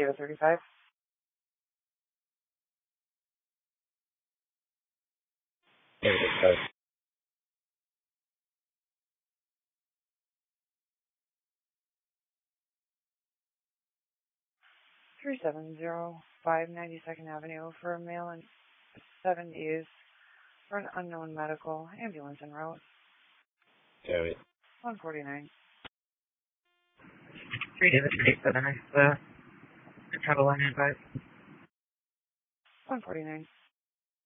Data 35. Data 35. 3705 92nd Avenue for a male in 70s for an unknown medical ambulance en route. Carry it. 149. 3 David 37 is the travel line advice. 149.